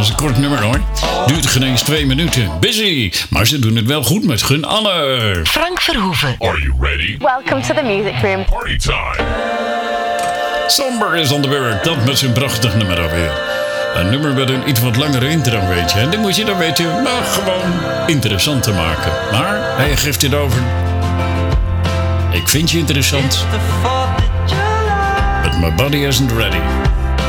is een kort nummer hoor. Duurt geen eens 2 minuten. Busy. Maar ze doen het wel goed met Gun Anne. Frank Verhoeven. Are you ready? Welcome to the music room. Party time. Somber is on the beurt. Dat met zijn prachtig nummer alweer. Een nummer met een iets wat langere intro, weet je. En die moet je dan, weet je, nou gewoon interessant te maken. Maar hij geeft dit over. Ik vind je interessant. But my body isn't ready.